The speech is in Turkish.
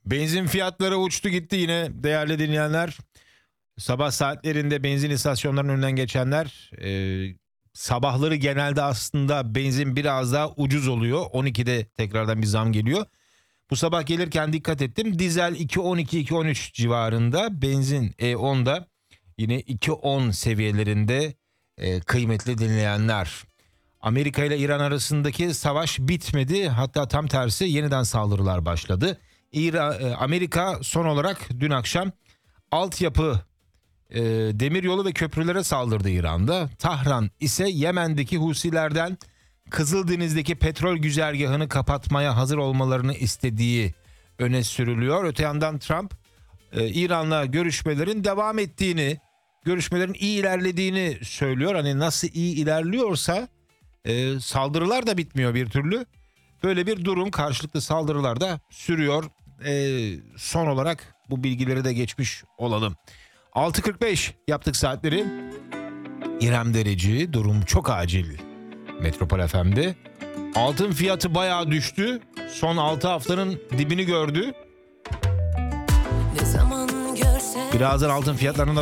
Benzin fiyatları uçtu gitti yine değerli dinleyenler. Sabah saatlerinde benzin istasyonlarının önünden geçenler sabahları genelde aslında benzin biraz daha ucuz oluyor. 12'de tekrardan bir zam geliyor. Bu sabah gelirken dikkat ettim. Dizel 2.12-2.13 civarında, benzin E10'da yine 2.10 seviyelerinde kıymetli dinleyenler. Amerika ile İran arasındaki savaş bitmedi. Hatta tam tersi yeniden saldırılar başladı. Amerika son olarak dün akşam altyapı, demiryolu ve köprülere saldırdı İran'da. Tahran ise Yemen'deki Husilerden Kızıldeniz'deki petrol güzergahını kapatmaya hazır olmalarını istediği öne sürülüyor. Öte yandan Trump İran'la görüşmelerin devam ettiğini, görüşmelerin iyi ilerlediğini söylüyor. Hani nasıl iyi ilerliyorsa saldırılar da bitmiyor bir türlü. Böyle bir durum, karşılıklı saldırılar da sürüyor. Son olarak bu bilgileri de geçmiş olalım. 6.45 yaptık saatleri. İrem Dereci, durum çok acil. Metropol FM'de. Altın fiyatı bayağı düştü. Son 6 haftanın dibini gördü. Birazdan altın fiyatlarına